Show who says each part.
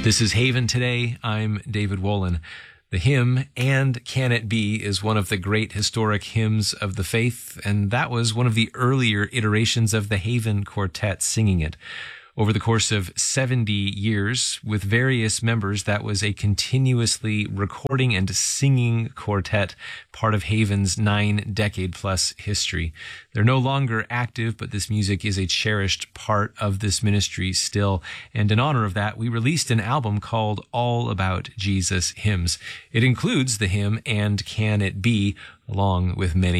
Speaker 1: This is Haven Today. I'm David Wolin. The hymn, "And Can It Be," is one of the great historic hymns of the faith, and that was one of the earlier iterations of the Haven Quartet singing it. Over the course of 70 years, with various members, that was a continuously recording and singing quartet, part of Haven's 9-decade-plus history. They're no longer active, but this music is a cherished part of this ministry still. And in honor of that, we released an album called All About Jesus Hymns. It includes the hymn, "And Can It Be," along with many